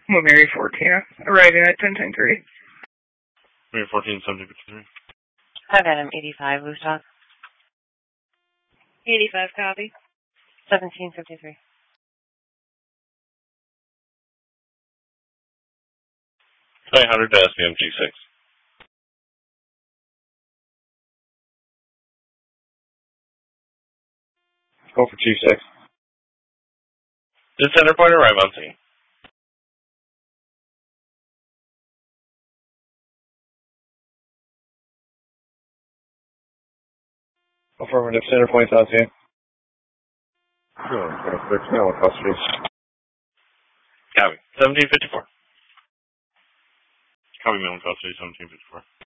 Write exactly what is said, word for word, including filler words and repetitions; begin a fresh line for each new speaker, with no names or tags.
Mary fourteen, arriving at ten ten three.
Mary fourteen, seventeen fifty-three.
Have Adam eighty-five, Woostok.
eighty-five, copy.
seventeen fifty-three.
nine hundred to S B M G six. Go for G six. Did center point arrive on scene? Affirmative, center point's on scene. Oh, six, now in custody. Copy, seventeen fifty-four. Copy, mail in custody, seventeen fifty-four.